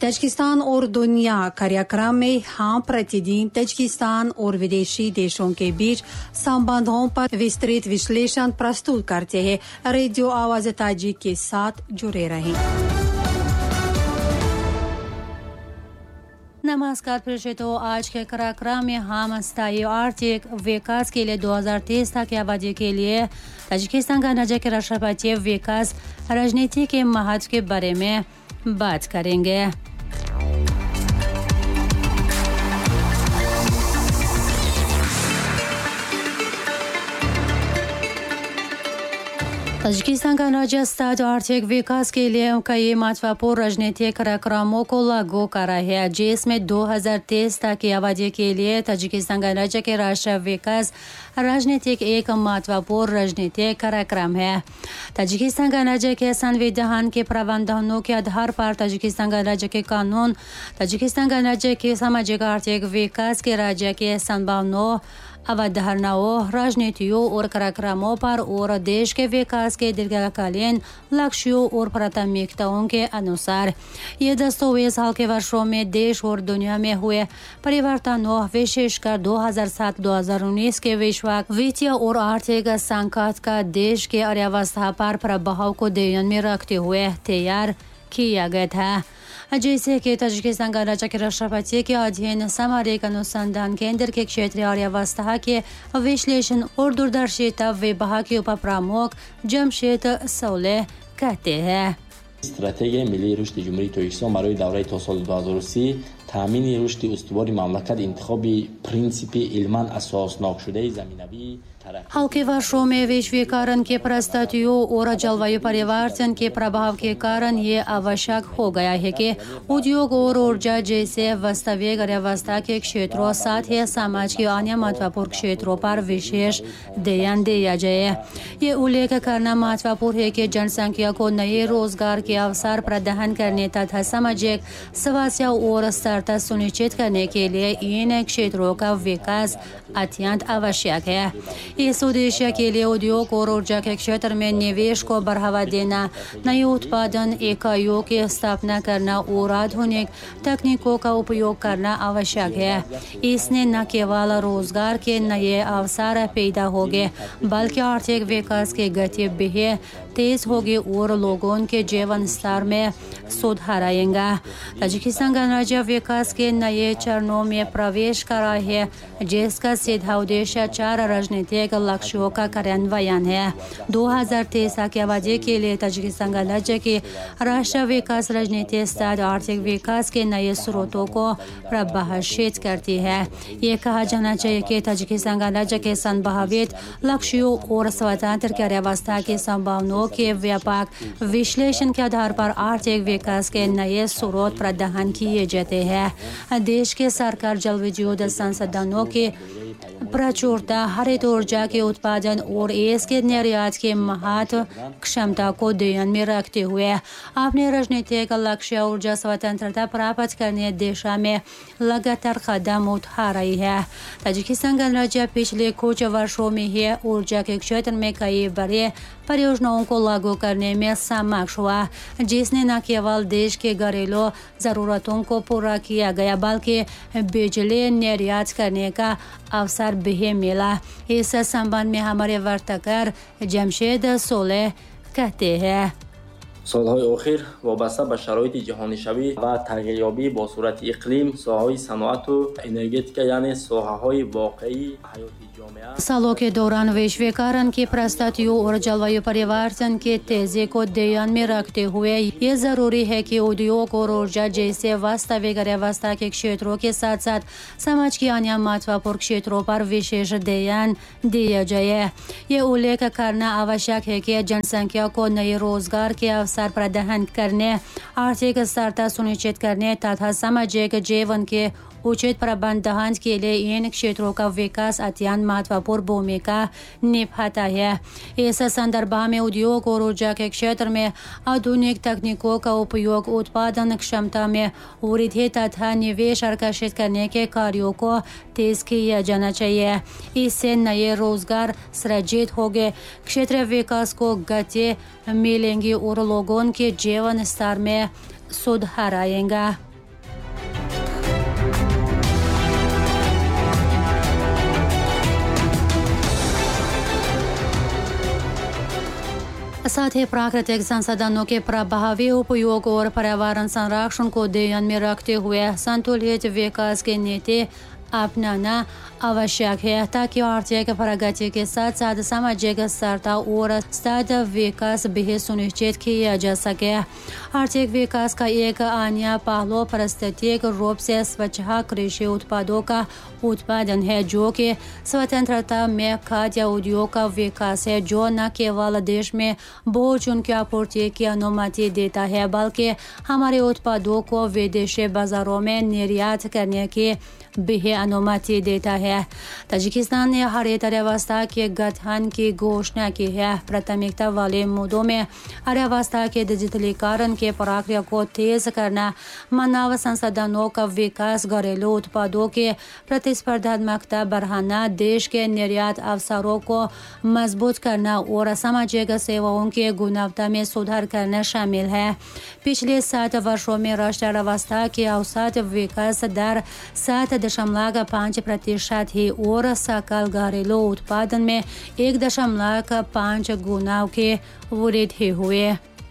Tajikistan और दुनिया कार्यक्रम में हम प्रतिदिन ताजिकिस्तान और विदेशी देशों के बीच संबंधों पर विस्तृत विश्लेषण प्रस्तुत करते हैं। रेडियो आवाज ताजिक के साथ जुड़े रहें। नमस्कार फिर तो आज के कार्यक्रम में हम स्थायी आर्थिक विकास के लिए 2030 तक की अवधि के लिए ताजिकिस्तान गणराज्य के राष्ट्रपति विकास रणनीति के महत्व के बारे में बात करेंगे। ताजिकिस्तान गणराज्य स्थायी आर्थिक विकास के लिए कई महत्वपूर्ण राजनीतिक कार्यक्रमों को लागू कर रहा है, जिसमें 2023 तक की अवधि के लिए ताजिकिस्तान गणराज्य के राष्ट्रीय विकास राजनीतिक एक महत्वपूर्ण राजनीतिक कार्यक्रम है। ताजिकिस्तान गणराज्य के संविधान के प्रावधानों के आधार पर ताजिकिस्तान गणराज्य के कानून ताजिकिस्तान गणराज्य के सामाजिक आर्थिक विकास के राज्य के संभावनाओं, अवधारणाओं, राजनीतियों और कार्यक्रमों पर और देश के विकास के दीर्घकालीन लक्ष्यों और प्राथमिकताओं के अनुसार ये दस्तावेज हाल के वर्षों में देश और दुनिया में हुए परिवर्तनों, विशेषकर 2007-2019 के वैश्विक वित्तीय और आर्थिक संकट का देश के अर्थव्यवस्था पर प्रभाव को ध्यान में रखते हुए तैयार किया गया था। जैसे कि ताजिकिस्तान गणराज्य के राष्ट्रपति के अधीन सामरिक अनुसंधान केंद्र के क्षेत्रीय अर्थव्यवस्था के विश्लेषण और दूरदर्शिता विभाग के उप प्रमुख जमशेद सोले कहते हैं। استراتژی ملی رشد جمهوری تاجیکستان برای دوره تا سال 2030 تامین رشد استوار مملکت انتخاب پرینسیپ علما اساسناک شده زمینوی हाल के वर्षों में वैश्वीकरण के परिस्थितियों और जलवायु परिवर्तन के प्रभाव के कारण ये आवश्यक हो गया है कि उद्योग और ऊर्जा जैसे वास्तविक अर्थव्यवस्था के क्षेत्रों साथ ही समाज के अन्य महत्वपूर्ण क्षेत्रों पर विशेष ध्यान दिया जाए। ये उल्लेख करना महत्वपूर्ण है कि जनसंख्या को नए रोजगार के अवसर प्रदान करने तथा सामाजिक स्वास्थ्य और स्थिरता सुनिश्चित करने के लिए इन क्षेत्रों का विकास अत्यंत आवश्यक है। इस उद्देश्य के लिए उद्योग और ऊर्जा के क्षेत्र में निवेश को बढ़ावा देना, नई उत्पादन इकाइयों की स्थापना करना और आधुनिक तकनीकों का उपयोग करना आवश्यक है। इसने न केवल रोजगार के नए अवसर पैदा होंगे बल्कि आर्थिक विकास की गति भी तेज होगी और लोगों के जीवन स्तर में सुधार आएगा। ताजिकिस्तान गणराज्य विकास के नए चरणों में प्रवेश कर रहा है, जिसका सीधा उद्देश्य 4 राजनीतिक लक्ष्यों का कार्यान्वयन है। 2023 की अवधि के लिए ताजिकिस्तान गणराज्य की राष्ट्रीय विकास राजनीति स्थायी आर्थिक विकास के नए स्रोतों को परिभाषित करती है। ये कहा जाना चाहिए कि ताजिकिस्तान गणराज्य के संभावित लक्ष्यों और स्वतंत्र अर्थव्यवस्था की संभावनाओं के व्यापक विश्लेषण के आधार पर आर्थिक विकास के नए स्रोत प्रदान किए जाते हैं। देश के सरकार जल विद्युत संसाधनों के प्रचुरता, हरित ऊर्जा के उत्पादन और इसके निर्यात की महत्व क्षमता को ध्यान में रखते हुए अपने राजनीतिक लक्ष्य ऊर्जा स्वतंत्रता प्राप्त करने दिशा में लगातार कदम उठा रही है। ताजिकिस्तान गणराज्य पिछले कुछ वर्षों में ही ऊर्जा के क्षेत्र में कई बड़े परियोजनाओं को लागू करने में सक्षम हुआ, जिसने न केवल देश के घरेलू जरूरतों को पूरा किया गया बल्कि बिजली निर्यात करने का अवसर भी मिला। इस संबंध में हमारे वार्ताकार जमशेद सोले कहते हैं। سالهای اخیر وابسته به شرایط جهانی‌شوی و تغییریابی با صورت اقلیم، ساحه‌های صنعت و انرژتیک یعنی ساحه‌های واقعی حیاتی جامعه सालों के दौरान वैश्वीकरण की परिस्थितियों और जलवायु परिवर्तन के तेजी को ध्यान में रखते हुए ये जरूरी है कि उद्योग और ऊर्जा जैसे वास्तविक अर्थव्यवस्था के क्षेत्रों के साथ साथ समाज के अन्य महत्वपूर्ण क्षेत्रों पर विशेष ध्यान दिया जाए। ये उल्लेख करना आवश्यक है कि जनसंख्या को नए रोजगार के अवसर प्रदान करने, आर्थिक स्थिरता सुनिश्चित करने तथा सामाजिक जीवन के उचित प्रबंधन के लिए इन क्षेत्रों का विकास अत्यंत महत्वपूर्ण भूमिका निभाता है। इस संदर्भ में उद्योग और ऊर्जा के क्षेत्र में आधुनिक तकनीकों का उपयोग, उत्पादन क्षमता में वृद्धि तथा निवेश आकर्षित करने के कार्यों को तेज किया जाना चाहिए। इससे नए रोजगार सृजित होंगे, क्षेत्रीय विकास को गति मिलेंगी और लोगों के जीवन स्तर में सुधार आएगा। साथ ही प्राकृतिक संसाधनों के प्रभावी उपयोग और पर्यावरण संरक्षण को ध्यान में रखते हुए संतुलित विकास की नीति अपनाना आवश्यक है ताकि आर्थिक प्रगति के साथ साथ सामाजिक स्थिरता और स्थिर विकास भी सुनिश्चित किया जा सके। आर्थिक विकास का एक अन्य पहलू पारिस्थितिक रूप से स्वच्छ कृषि उत्पादों का उत्पादन है, जो कि स्वतंत्रता में खाद्य उद्योग का विकास है, जो न केवल देश में भोजन की आपूर्ति की अनुमति देता है बल्कि हमारे उत्पादों को विदेशी बाजारों में निर्यात करने की भी अनुमति देता है। ताजिकिस्तान ने हरित अर्थव्यवस्था के गठन की घोषणा की है। प्राथमिकता वाले मुद्दों में अर्थव्यवस्था के डिजिटलीकरण के प्रक्रिया को तेज करना, मानव संसाधनों का विकास, घरेलू उत्पादों के प्रतिस्पर्धात्मकता बढ़ाना, देश के निर्यात अवसरों को मजबूत करना और सामाजिक सेवाओं की गुणवत्ता में सुधार करना शामिल है। पिछले 7 वर्षों में राष्ट्रीय अर्थव्यवस्था की औसत विकास दर 7.5% ही और सकल घरेलू उत्पादन में 1.5 गुना की वृद्धि हुई।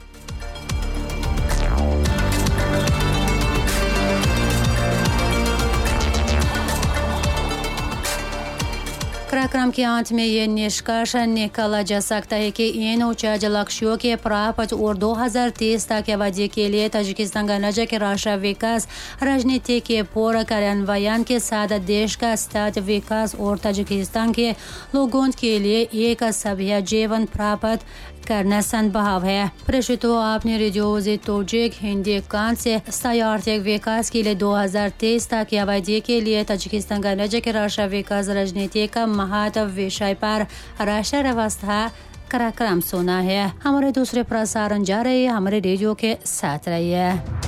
कार्यक्रम के अंत में ये निष्कर्ष निकाला जा सकता है कि इन उच्च लक्ष्यों के प्राप्त और 2030 तक की अवधि के लिए ताजिकिस्तान गणराज्य के राष्ट्रीय विकास रणनीति के पूर्ण कार्यान्वयन के साथ देश का स्थिर विकास और ताजिकिस्तान के लोगों के लिए एक सभ्य जीवन प्राप्त करना संभव है। प्रेषितों, आपने रेडियो तोजिक हिंदी कान से स्थायी आर्थिक विकास के लिए 2023 तक की अवधि के लिए ताजिकिस्तान गणराज्य के राष्ट्रीय विकास रणनीति का महत्व विषय पर राष्ट्रीय अर्थव्यवस्था कार्यक्रम सुना है। हमारे दूसरे प्रसारण जा रहे हैं, हमारे रेडियो के साथ रहिए।